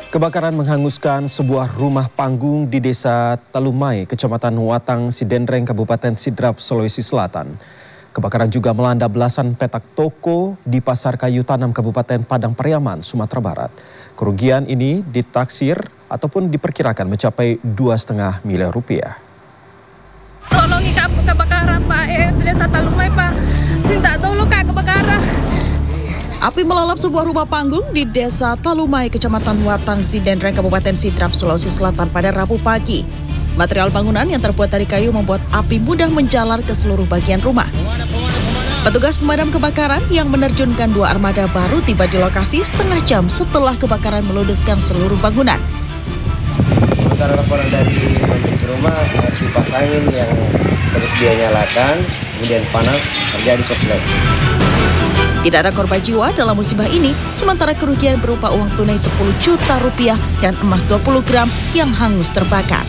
Kebakaran menghanguskan sebuah rumah panggung di Desa Talumai, Kecamatan Watang Sidendreng, Kabupaten Sidrap, Sulawesi Selatan. Kebakaran juga melanda belasan petak toko di Pasar Kayu Tanam, Kabupaten Padang Pariaman, Sumatera Barat. Kerugian ini ditaksir ataupun diperkirakan mencapai 2,5 miliar rupiah. Tolongi kebakaran Pak, Desa Talumai Pak. Minta tolong Kak, kebakaran. Api melalap sebuah rumah panggung di Desa Talumai, Kecamatan Watang Sidendreng, Kabupaten Sidrap, Sulawesi Selatan pada Rabu pagi. Material bangunan yang terbuat dari kayu membuat api mudah menjalar ke seluruh bagian rumah. Petugas pemadam kebakaran yang menerjunkan 2 armada baru tiba di lokasi setengah jam setelah kebakaran meludeskan seluruh bangunan. Sementara laporan dari pemilik rumah, kipas angin yang terus dia nyalakan, kemudian panas, terjadi korslet. Tidak ada korban jiwa dalam musibah ini, sementara kerugian berupa uang tunai 10 juta rupiah dan emas 20 gram yang hangus terbakar.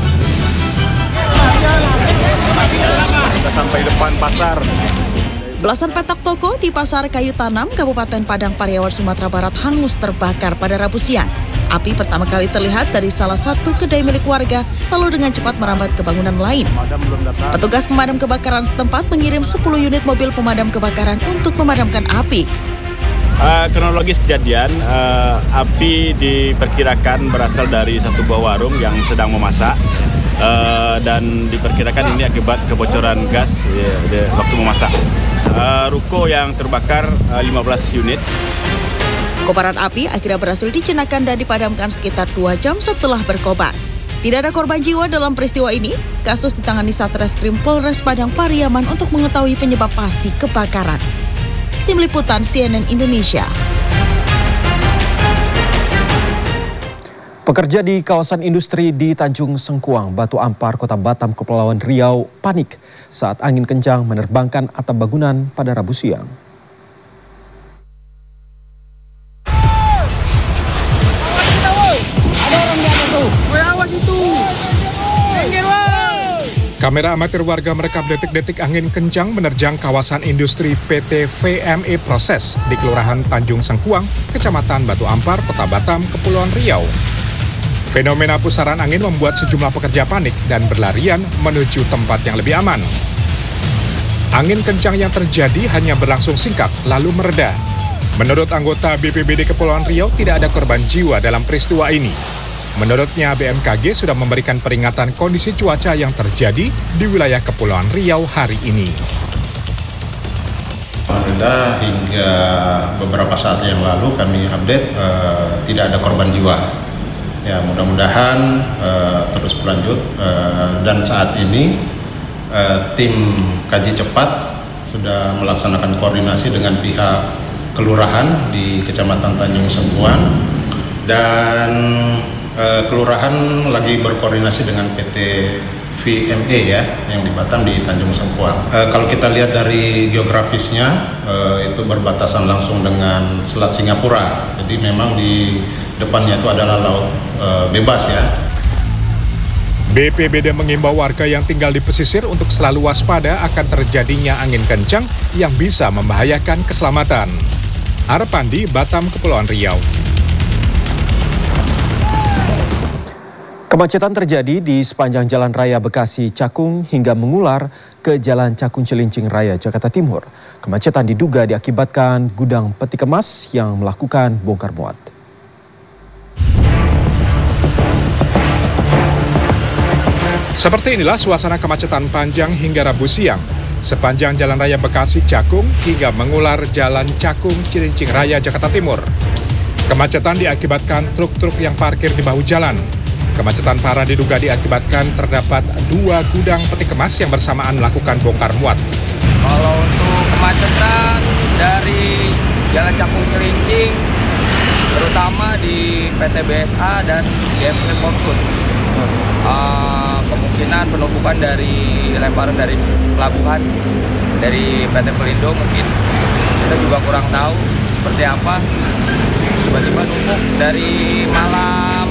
Kita sampai depan pasar. Belasan petak toko di Pasar Kayu Tanam, Kabupaten Padang Pariaman, Sumatera Barat hangus terbakar pada Rabu siang. Api pertama kali terlihat dari salah satu kedai milik warga, lalu dengan cepat merambat ke bangunan lain. Petugas pemadam kebakaran setempat mengirim 10 unit mobil pemadam kebakaran untuk memadamkan api. Kronologis kejadian, api diperkirakan berasal dari satu buah warung yang sedang memasak. Dan diperkirakan ini akibat kebocoran gas waktu memasak. Ruko yang terbakar 15 unit. Kobaran api akhirnya berhasil dijinakan dan dipadamkan sekitar 2 jam setelah berkobar. Tidak ada korban jiwa dalam peristiwa ini. Kasus ditangani Satreskrim Polres Padang Pariaman untuk mengetahui penyebab pasti kebakaran. Tim Liputan CNN Indonesia. Pekerja di kawasan industri di Tanjung Sengkuang, Batu Ampar, Kota Batam, Kepulauan Riau panik saat angin kencang menerbangkan atap bangunan pada Rabu siang. Kamera amatir warga merekam detik-detik angin kencang menerjang kawasan industri PT VME Proses di Kelurahan Tanjung Sengkuang, Kecamatan Batu Ampar, Kota Batam, Kepulauan Riau. Fenomena pusaran angin membuat sejumlah pekerja panik dan berlarian menuju tempat yang lebih aman. Angin kencang yang terjadi hanya berlangsung singkat, lalu mereda. Menurut anggota BPBD Kepulauan Riau, tidak ada korban jiwa dalam peristiwa ini. Menurutnya, BMKG sudah memberikan peringatan kondisi cuaca yang terjadi di wilayah Kepulauan Riau hari ini. Alhamdulillah, hingga beberapa saat yang lalu kami update tidak ada korban jiwa. Ya, mudah-mudahan terus berlanjut dan saat ini tim kaji cepat sudah melaksanakan koordinasi dengan pihak kelurahan di Kecamatan Tanjung Sengkuang dan kelurahan lagi berkoordinasi dengan PT VME ya yang di Batam di Tanjung Sengkuang. Kalau kita lihat dari geografisnya itu berbatasan langsung dengan Selat Singapura. Jadi memang di depannya itu adalah laut bebas ya. BPBD mengimbau warga yang tinggal di pesisir untuk selalu waspada akan terjadinya angin kencang yang bisa membahayakan keselamatan. Arpandi, Batam, Kepulauan Riau. Kemacetan terjadi di sepanjang Jalan Raya Bekasi Cakung hingga mengular ke Jalan Cakung Cilincing Raya, Jakarta Timur. Kemacetan diduga diakibatkan gudang peti kemas yang melakukan bongkar muat. Seperti inilah suasana kemacetan panjang hingga Rabu siang. Sepanjang Jalan Raya Bekasi Cakung hingga mengular Jalan Cakung Cilincing Raya, Jakarta Timur. Kemacetan diakibatkan truk-truk yang parkir di bahu jalan. Kemacetan parah diduga diakibatkan terdapat 2 gudang peti kemas yang bersamaan melakukan bongkar muat. Kalau untuk kemacetan dari Jalan Cakung Cilincing, terutama di PT BSA dan GFC Fortun, kemungkinan penumpukan dari lemparan dari pelabuhan, dari PT Pelindo mungkin, kita juga kurang tahu seperti apa. Tiba-tiba numpuk dari malam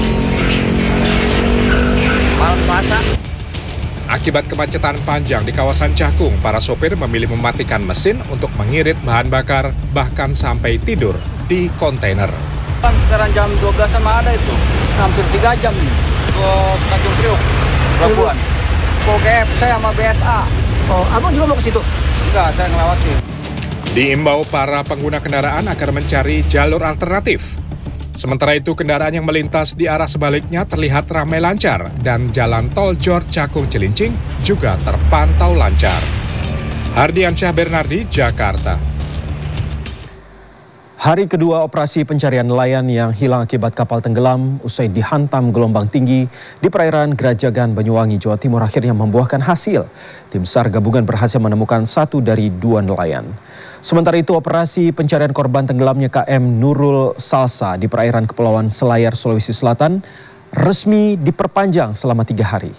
Selasa. Akibat kemacetan panjang di kawasan Cakung, para sopir memilih mematikan mesin untuk mengirit bahan bakar, bahkan sampai tidur di kontainer. Sekarang jam 12 sama ada itu, hampir 3 jam ke Tanjung Priok, Pelabuhan. Ke KFC sama BSA. Oh, abang juga mau ke situ? Enggak, saya ngelewatin. Diimbau para pengguna kendaraan agar mencari jalur alternatif. Sementara itu, kendaraan yang melintas di arah sebaliknya terlihat ramai lancar dan jalan tol Jor Cakung Cilincing juga terpantau lancar. Hardiansyah Bernardi, Jakarta. Hari kedua operasi pencarian nelayan yang hilang akibat kapal tenggelam usai dihantam gelombang tinggi di perairan Grajagan, Banyuwangi, Jawa Timur akhirnya membuahkan hasil. Tim SAR gabungan berhasil menemukan 1 dari 2 nelayan. Sementara itu, operasi pencarian korban tenggelamnya KM Nurul Salsa di perairan Kepulauan Selayar, Sulawesi Selatan resmi diperpanjang selama 3 hari.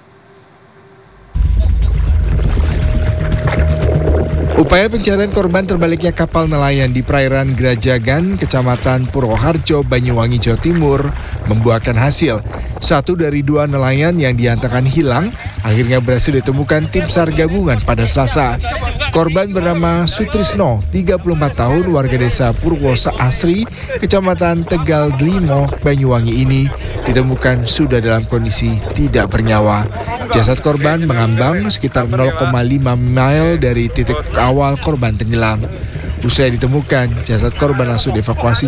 Upaya pencarian korban terbaliknya kapal nelayan di perairan Grajagan, Kecamatan Purwoharjo, Banyuwangi, Jawa Timur membuahkan hasil. 1 dari 2 nelayan yang dinyatakan hilang akhirnya berhasil ditemukan tim SAR gabungan pada Selasa. Korban bernama Sutrisno, 34 tahun, warga desa Purwosa Asri, Kecamatan Tegal Delimo, Banyuwangi ini ditemukan sudah dalam kondisi tidak bernyawa. Jasad korban mengambang sekitar 0,5 mil dari titik awal korban tenggelam. Usai ditemukan, jasad korban langsung dievakuasi